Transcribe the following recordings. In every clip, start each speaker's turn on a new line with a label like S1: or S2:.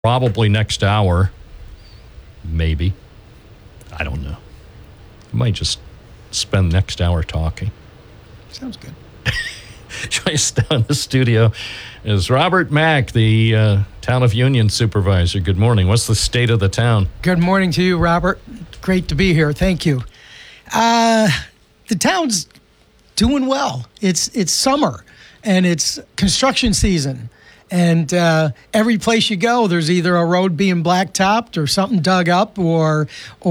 S1: probably next hour. Maybe. I don't know. I might just spend the next hour talking.
S2: Sounds good.
S1: Joining us down in the studio is Robert Mack, the Town of Union supervisor. Good morning. What's the state of the town?
S2: Good morning to you, Robert. Great to be here. Thank you. The town's doing well. It's summer, and it's construction season. And every place you go, there's either a road being blacktopped or something dug up or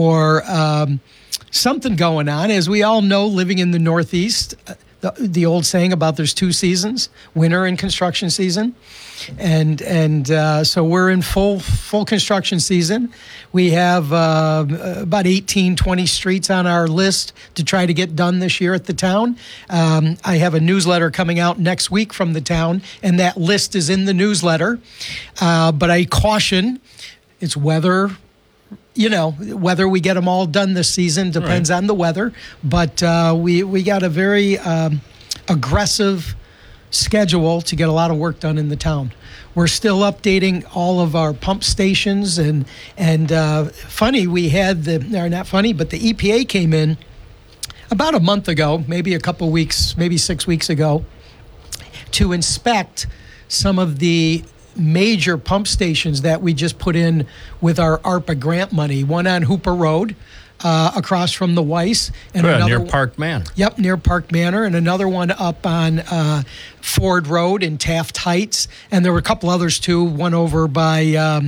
S2: something going on. As we all know, living in the Northeast, the old saying about there's two seasons, winter and construction season. And so we're in full construction season. We have about 18, 20 streets on our list to try to get done this year at the town. I have a newsletter coming out next week from the town, and that list is in the newsletter. But I caution, it's weather. Whether we get them all done this season depends on the weather. But we got a very aggressive schedule to get a lot of work done in the town. We're still updating all of our pump stations, and funny, we had not funny, but the EPA came in about a month ago, maybe a couple weeks, maybe 6 weeks ago, to inspect some of the major pump stations that we just put in with our ARPA grant money. One on Hooper Road, across from the Weiss, and another
S1: near Park Manor.
S2: Yep, near Park Manor, and another one up on Ford Road in Taft Heights, and there were a couple others too. One over by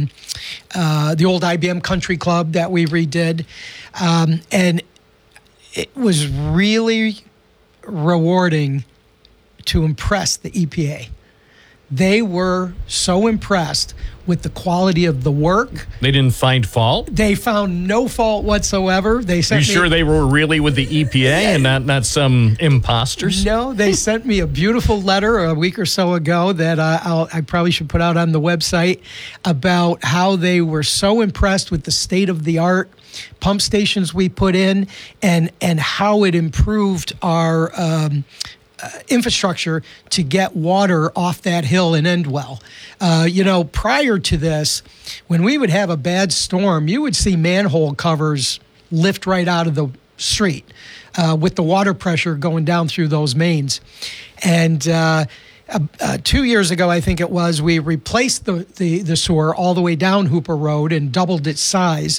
S2: the old IBM Country Club that we redid, and it was really rewarding to impress the EPA. They were so impressed with the quality of the work.
S1: They didn't find fault?
S2: They found no fault whatsoever. Are you
S1: sure they were really with the EPA and not some imposters?
S2: No, they sent me a beautiful letter a week or so ago that I probably should put out on the website about how they were so impressed with the state-of-the-art pump stations we put in and how it improved our infrastructure to get water off that hill in Endwell. Prior to this, when we would have a bad storm, you would see manhole covers lift right out of the street with the water pressure going down through those mains. And 2 years ago, I think it was, we replaced the sewer all the way down Hooper Road and doubled its size.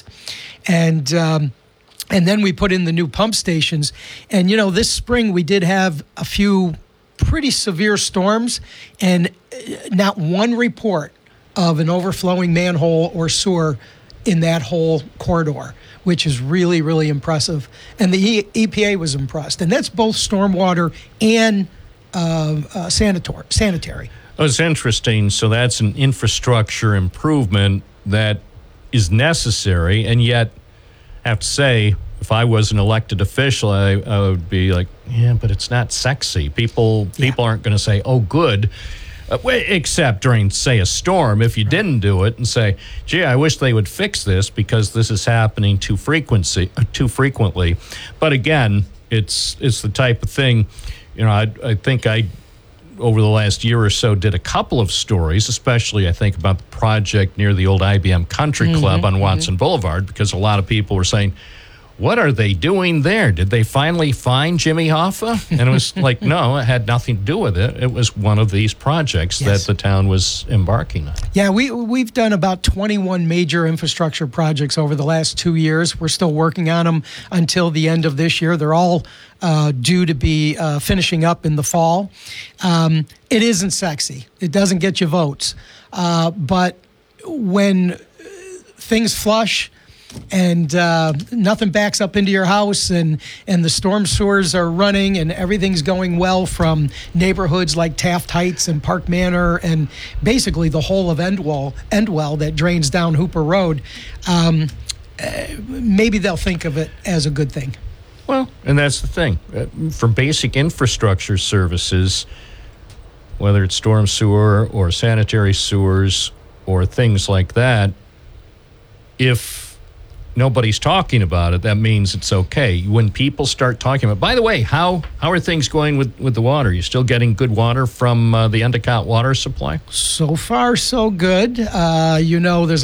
S2: And then we put in the new pump stations. And, this spring we did have a few pretty severe storms, and not one report of an overflowing manhole or sewer in that whole corridor, which is really, really impressive. And the EPA was impressed. And that's both stormwater and sanitary.
S1: Oh, it's interesting. So that's an infrastructure improvement that is necessary, and yet I have to say, if I was an elected official, I would be like, yeah, but it's not sexy. People aren't going to say, oh, good, except during, say, a storm. If you didn't do it and say, gee, I wish they would fix this because this is happening too frequently. But again, it's the type of thing, I think over the last year or so, did a couple of stories, especially I think about the project near the old IBM Country Club on Watson Boulevard, because a lot of people were saying, what are they doing there? Did they finally find Jimmy Hoffa? And it was like, no, it had nothing to do with it. It was one of these projects that the town was embarking on.
S2: Yeah, we've done about 21 major infrastructure projects over the last 2 years. We're still working on them until the end of this year. They're all due to be finishing up in the fall. It isn't sexy. It doesn't get you votes. But when things flush and nothing backs up into your house, and the storm sewers are running, and everything's going well from neighborhoods like Taft Heights and Park Manor, and basically the whole of Endwell that drains down Hooper Road, maybe they'll think of it as a good thing.
S1: Well, and that's the thing. For basic infrastructure services, whether it's storm sewer or sanitary sewers or things like that, if nobody's talking about it, that means it's okay. When people start talking about, by the way, how are things going with the water? You still getting good water from the Endicott water supply?
S2: So far, so good. There's